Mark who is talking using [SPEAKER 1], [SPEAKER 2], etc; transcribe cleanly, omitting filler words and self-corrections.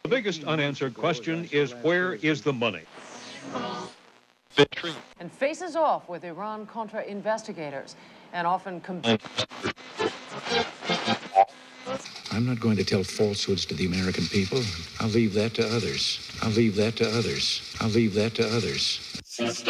[SPEAKER 1] The biggest unanswered question is, where is the money?
[SPEAKER 2] And faces off with Iran-Contra investigators and often
[SPEAKER 3] I'm not going to tell falsehoods to the American people. I'll leave that to others. I'll leave that to others. I'll leave that to others.